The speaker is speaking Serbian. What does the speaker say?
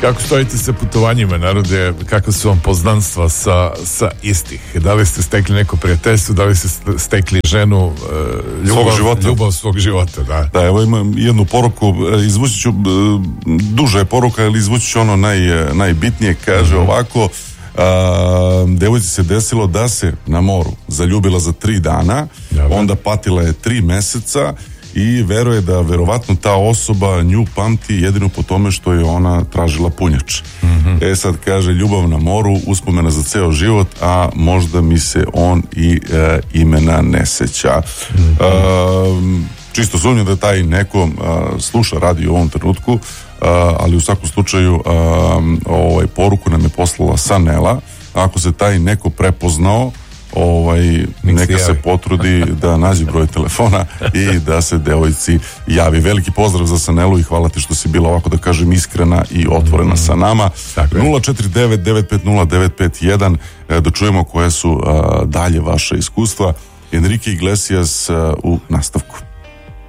Kako stojite sa putovanjima, narode? Kako su vam poznanstva sa istih? Da li ste stekli neko prijateljstvo? Da li ste stekli ženu, ljubav svog života? Da, evo imam jednu poruku, izvući ću, duža je poruka, ali izvući ću ono najbitnije. Kaže ovako: devojci se desilo da se na moru zaljubila za 3 dana, onda patila je 3 meseca i veruje da verovatno ta osoba nju pamti jedino po tome što je ona tražila punjač. Sad kaže: ljubav na moru, uspomena za ceo život, a možda mi se on i imena ne seća. Čisto sumnjam da taj neko sluša radio u ovom trenutku, ali u svakom slučaju poruku nam je poslala Sanela. Ako se taj neko prepoznao, neka se potrudi da nađe broj telefona i da se devojci javi. Veliki pozdrav za Sanelu i hvala ti što si bila, ovako da kažem, iskrena i otvorena sa nama. 049-950-951, da čujemo koje su dalje vaše iskustva. Enrique Iglesias u nastavku.